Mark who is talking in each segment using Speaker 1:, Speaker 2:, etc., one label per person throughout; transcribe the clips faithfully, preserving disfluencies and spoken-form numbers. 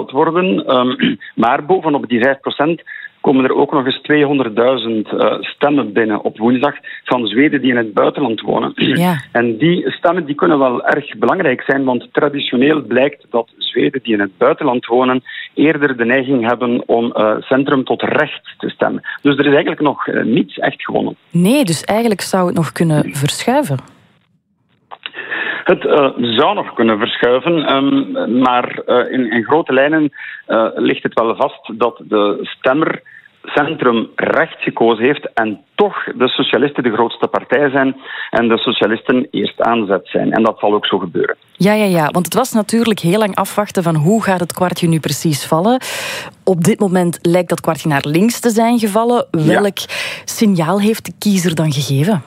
Speaker 1: geteld worden. Um, maar bovenop die vijf procent komen er ook nog eens tweehonderdduizend uh, stemmen binnen op woensdag van Zweden die in het buitenland wonen.
Speaker 2: Ja.
Speaker 1: En die stemmen die kunnen wel erg belangrijk zijn, want traditioneel blijkt dat Zweden die in het buitenland wonen eerder de neiging hebben om uh, centrum tot rechts te stemmen. Dus er is eigenlijk nog uh, niets echt gewonnen.
Speaker 2: Nee, dus eigenlijk zou het nog kunnen verschuiven.
Speaker 1: Het uh, zou nog kunnen verschuiven, um, maar uh, in, in grote lijnen uh, ligt het wel vast dat de stemmer centrum rechts gekozen heeft en toch de socialisten de grootste partij zijn en de socialisten eerst aan zet zijn. En dat zal ook zo gebeuren.
Speaker 2: Ja, ja, ja, want het was natuurlijk heel lang afwachten van hoe gaat het kwartje nu precies vallen. Op dit moment lijkt dat kwartje naar links te zijn gevallen. Welk ja. signaal heeft de kiezer dan gegeven?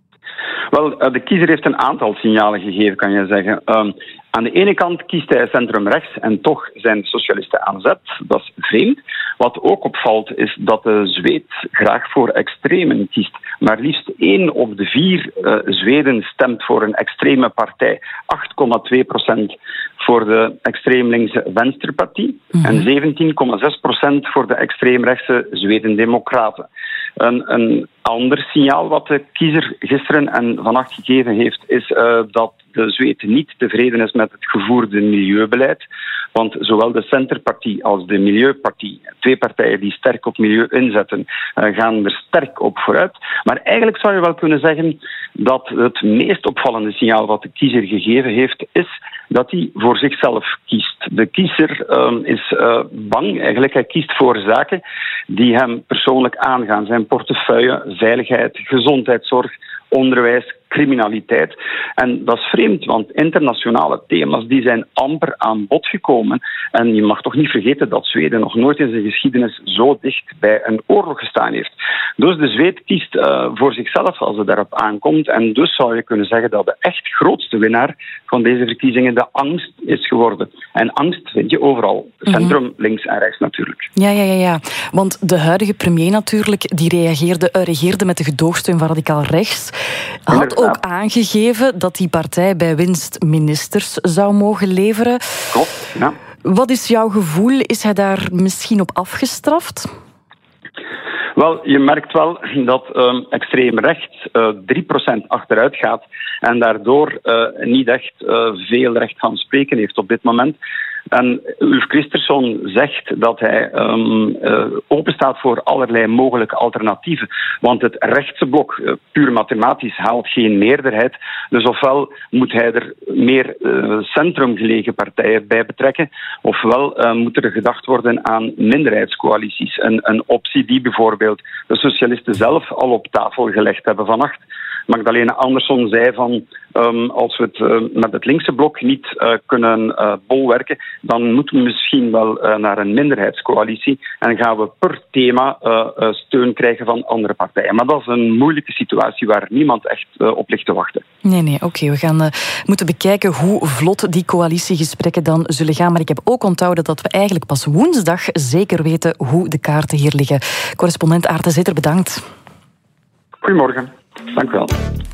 Speaker 1: Wel, de kiezer heeft een aantal signalen gegeven, kan je zeggen. Um, aan de ene kant kiest hij centrum-rechts en toch zijn de socialisten aan zet. Dat is vreemd. Wat ook opvalt is dat de Zweed graag voor extremen kiest. Maar liefst één op de vier uh, Zweden stemt voor een extreme partij. acht komma twee procent voor de extreemlinkse Venstrepartie mm-hmm. en zeventien komma zes procent voor de extreemrechtse Zweden-Democraten. Een, een ander signaal wat de kiezer gisteren en vannacht gegeven heeft, is uh, dat de Zweed niet tevreden is met het gevoerde milieubeleid. Want zowel de Centerpartie als de Milieupartie, twee partijen die sterk op milieu inzetten, uh, gaan er sterk op vooruit. Maar eigenlijk zou je wel kunnen zeggen dat het meest opvallende signaal wat de kiezer gegeven heeft, is dat hij voor zichzelf kiest. De kiezer uh, is uh, bang, eigenlijk. Hij kiest voor zaken die hem persoonlijk aangaan. Zijn portefeuille, veiligheid, gezondheidszorg, onderwijs, criminaliteit. En dat is vreemd, want internationale thema's die zijn amper aan bod gekomen. En je mag toch niet vergeten dat Zweden nog nooit in zijn geschiedenis zo dicht bij een oorlog gestaan heeft. Dus de Zweed kiest uh, voor zichzelf als het daarop aankomt. En dus zou je kunnen zeggen dat de echt grootste winnaar van deze verkiezingen de angst is geworden. En angst vind je overal. Centrum, mm-hmm. links en rechts natuurlijk.
Speaker 2: Ja, ja, ja, ja. Want de huidige premier natuurlijk, die reageerde, uh, regeerde met de gedoogsteun van radicaal rechts. Had ook aangegeven dat die partij bij winst ministers zou mogen leveren.
Speaker 1: Klopt, ja.
Speaker 2: Wat is jouw gevoel? Is hij daar misschien op afgestraft?
Speaker 1: Wel, je merkt wel dat um, extreem rechts uh, drie procent achteruit gaat en daardoor uh, niet echt uh, veel recht van spreken heeft op dit moment. En Ulf Kristersson zegt dat hij um, uh, openstaat voor allerlei mogelijke alternatieven. Want het rechtse blok, uh, puur mathematisch, haalt geen meerderheid. Dus ofwel moet hij er meer uh, centrumgelegen partijen bij betrekken, ofwel uh, moet er gedacht worden aan minderheidscoalities. Een, een optie die bijvoorbeeld de socialisten zelf al op tafel gelegd hebben vannacht. Magdalena Andersson zei van um, als we het uh, met het linkse blok niet uh, kunnen uh, bolwerken, dan moeten we misschien wel uh, naar een minderheidscoalitie en gaan we per thema uh, uh, steun krijgen van andere partijen. Maar dat is een moeilijke situatie waar niemand echt uh, op ligt te wachten.
Speaker 2: Nee, nee, oké. Okay. We gaan uh, moeten bekijken hoe vlot die coalitiegesprekken dan zullen gaan. Maar ik heb ook onthouden dat we eigenlijk pas woensdag zeker weten hoe de kaarten hier liggen. Correspondent Aarte Zitter, bedankt.
Speaker 1: Goedemorgen. Dank u wel.